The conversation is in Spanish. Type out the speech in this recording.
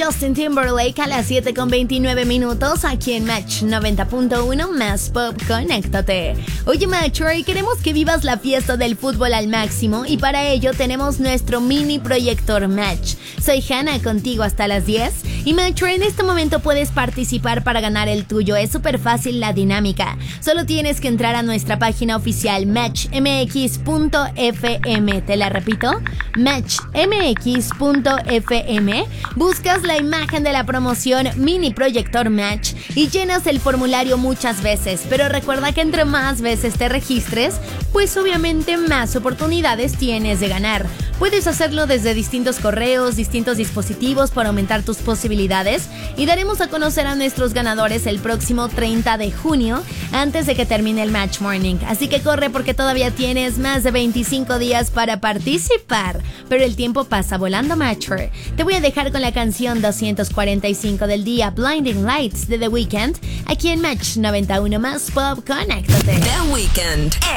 Justin Timberlake a las 7:29 aquí en Match 90.1 más Pop. Conéctate. Oye, Matcher, queremos que vivas la fiesta del fútbol al máximo y para ello tenemos nuestro mini proyector Match. Soy Hannah, contigo hasta las 10. Y Matcher, en este momento puedes participar para ganar el tuyo. Es súper fácil la dinámica. Solo tienes que entrar a nuestra página oficial matchmx.fm. Te la repito, matchmx.fm. Buscas la imagen de la promoción Mini Proyector Match y llenas el formulario muchas veces, pero recuerda que entre más veces te registres, pues obviamente más oportunidades tienes de ganar. Puedes hacerlo desde distintos correos, distintos dispositivos para aumentar tus posibilidades y daremos a conocer a nuestros ganadores el próximo 30 de junio antes de que termine el Match Morning. Así que corre porque todavía tienes más de 25 días para participar. Pero el tiempo pasa volando, Matcher. Te voy a dejar con la canción 245 del día, Blinding Lights de The Weeknd, aquí en Match 91 más Pop. Conéctate. The Weeknd.